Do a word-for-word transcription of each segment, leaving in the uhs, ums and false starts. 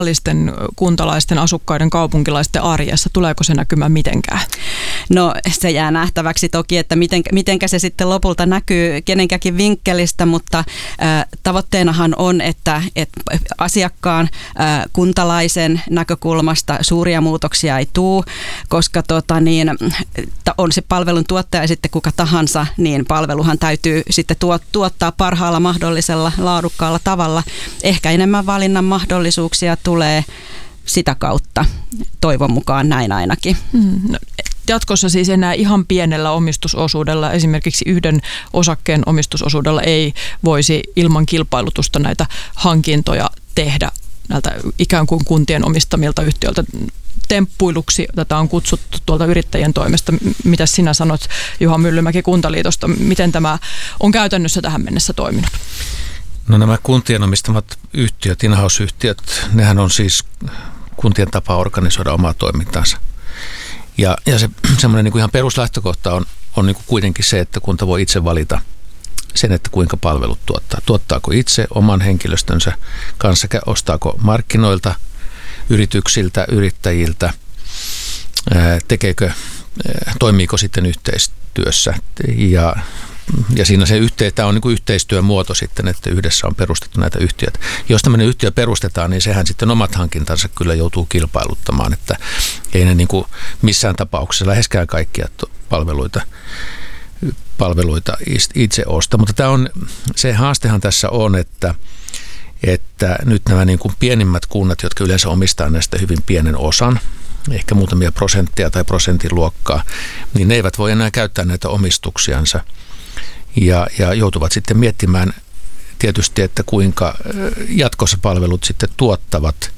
tavallisten kuntalaisten, asukkaiden, kaupunkilaisten arjessa? Tuleeko se näkymään mitenkään? No se jää nähtäväksi toki, että miten, mitenkä se sitten lopulta näkyy kenenkäkin vinkkelistä, mutta äh, tavoitteenahan on, että, että asiakkaan, äh, kuntalaisen näkökulmasta suuria muutoksia ei tule, koska tota, niin, on se palvelun tuottaja sitten kuka tahansa, niin palveluhan täytyy sitten tuottaa parhaalla mahdollisella laadukkaalla tavalla. Ehkä enemmän valinnan mahdollisuuksia tulee sitä kautta, toivon mukaan näin ainakin. Mm, no, jatkossa siis enää ihan pienellä omistusosuudella, esimerkiksi yhden osakkeen omistusosuudella ei voisi ilman kilpailutusta näitä hankintoja tehdä näiltä ikään kuin kuntien omistamilta yhtiöiltä. Temppuiluksi tätä on kutsuttu tuolta yrittäjien toimesta. Mitä sinä sanot, Juha Myllymäki Kuntaliitosta? Miten tämä on käytännössä tähän mennessä toiminut? No nämä kuntien omistamat yhtiöt, in-house-yhtiöt, nehän on siis kuntien tapa organisoida omaa toimintaansa. Ja, ja se semmoinen niin kuin ihan peruslähtökohta on, on niin kuin kuitenkin se, että kunta voi itse valita sen, että kuinka palvelut tuottaa. Tuottaako itse oman henkilöstönsä kanssa, ostaako markkinoilta, yrityksiltä, yrittäjiltä, tekeekö, toimiiko sitten yhteistyössä. Ja, ja siinä se yhte, tämä on niin kuin yhteistyömuoto sitten, että yhdessä on perustettu näitä yhtiöitä. Jos tämmöinen yhtiö perustetaan, niin sehän sitten omat hankintansa kyllä joutuu kilpailuttamaan, että ei ne niin kuin missään tapauksessa läheskään kaikkia palveluita palveluita itse osta. Mutta tämä on, se haastehan tässä on, että, että nyt nämä niin kuin pienimmät kunnat, jotka yleensä omistaa näistä hyvin pienen osan, ehkä muutamia prosenttia tai prosentin luokkaa, niin ne eivät voi enää käyttää näitä omistuksiansa ja, ja joutuvat sitten miettimään tietysti, että kuinka jatkossa palvelut sitten tuottavat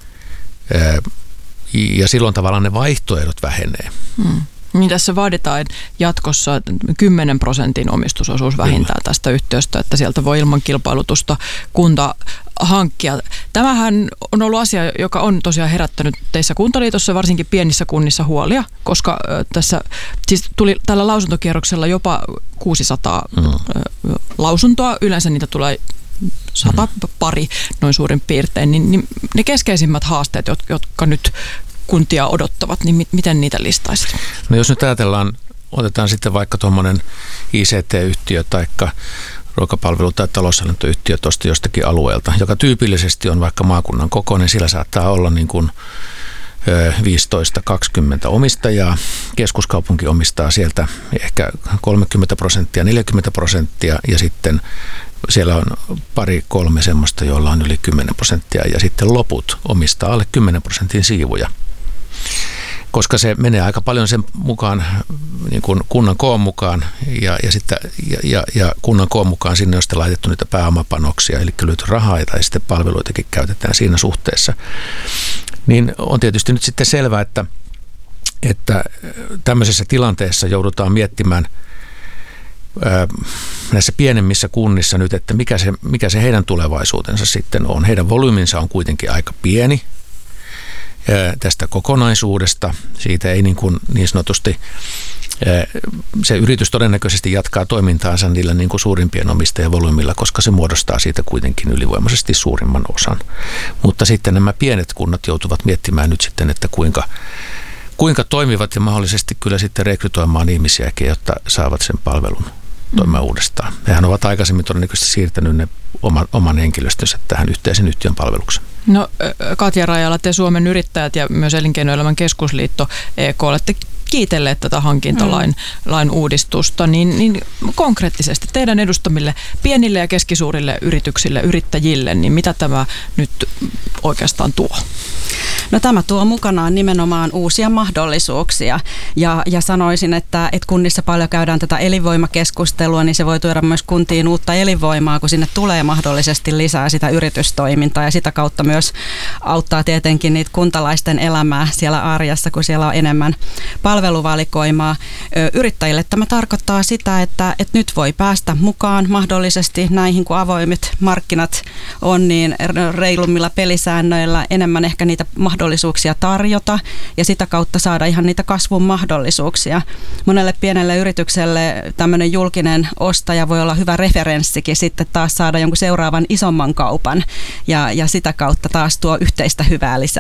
ja silloin tavallaan ne vaihtoehdot vähenee. Hmm. Niin tässä vaaditaan jatkossa kymmenen prosentin omistusosuus vähintään tästä yhtiöstä, että sieltä voi ilman kilpailutusta kunta hankkia. Tämähän on ollut asia, joka on tosiaan herättänyt teissä Kuntaliitossa, varsinkin pienissä kunnissa, huolia, koska tässä siis tuli tällä lausuntokierroksella jopa kuusisataa mm. lausuntoa, yleensä niitä tulee sata mm. pari noin suurin piirtein, niin, niin ne keskeisimmät haasteet, jotka nyt kuntia odottavat, niin miten niitä listaisit? No jos nyt ajatellaan, otetaan sitten vaikka tuommoinen I C T-yhtiö tai ruokapalvelu- tai taloushallintoyhtiö tuosta jostakin alueelta, joka tyypillisesti on vaikka maakunnan kokoinen, sillä saattaa olla niin kuin viisitoista kaksikymmentä omistajaa. Keskuskaupunki omistaa sieltä ehkä kolmekymmentä prosenttia, neljäkymmentä prosenttia ja sitten siellä on pari kolme semmoista, joilla on yli kymmenen prosenttia ja sitten loput omistaa alle kymmenen prosentin siivuja. Koska se menee aika paljon sen mukaan, niin kuin kunnan koon mukaan ja, ja, sitten, ja, ja, ja kunnan koon mukaan sinne on sitten laitettu niitä pääomapanoksia, eli löytyy rahaa tai sitten palveluitakin käytetään siinä suhteessa. Niin on tietysti nyt sitten selvää, että, että tämmöisessä tilanteessa joudutaan miettimään näissä pienemmissä kunnissa nyt, että mikä se, mikä se heidän tulevaisuutensa sitten on. Heidän volyyminsa on kuitenkin aika pieni tästä kokonaisuudesta. Siitä ei niin, kuin niin sanotusti, se yritys todennäköisesti jatkaa toimintaansa niillä niin kuin suurimpien omistajavolyymilla, koska se muodostaa siitä kuitenkin ylivoimaisesti suurimman osan. Mutta sitten nämä pienet kunnat joutuvat miettimään nyt sitten, että kuinka Kuinka toimivat ja mahdollisesti kyllä sitten rekrytoimaan ihmisiäkin, jotta saavat sen palvelun toimimaan uudestaan. Hehän ovat aikaisemmin todennäköisesti siirtänyt ne oman, oman henkilöstönsä tähän yhteisen yhtiön palvelukseen. No Katja Rajala, te Suomen yrittäjät ja myös Elinkeinoelämän keskusliitto E K olette kiitelleet tätä hankintalain mm. lain uudistusta, niin, niin konkreettisesti teidän edustamille pienille ja keskisuurille yrityksille, yrittäjille, niin mitä tämä nyt oikeastaan tuo? No tämä tuo mukanaan nimenomaan uusia mahdollisuuksia ja, ja sanoisin, että, että kunnissa paljon käydään tätä elinvoimakeskustelua, niin se voi tuoda myös kuntiin uutta elinvoimaa, kun sinne tulee mahdollisesti lisää sitä yritystoimintaa ja sitä kautta myös auttaa tietenkin niitä kuntalaisten elämää siellä arjessa, kun siellä on enemmän palveluvalikoimaa. Yrittäjille tämä tarkoittaa sitä, että, että nyt voi päästä mukaan mahdollisesti näihin, kun avoimet markkinat on, niin reilummilla pelisäännöillä enemmän ehkä niitä mahdollisuuksia tarjota ja sitä kautta saada ihan niitä kasvun mahdollisuuksia. Monelle pienelle yritykselle tämmöinen julkinen ostaja voi olla hyvä referenssikin sitten taas saada jonkun seuraavan isomman kaupan ja, ja sitä kautta taas tuo yhteistä hyvää lisää.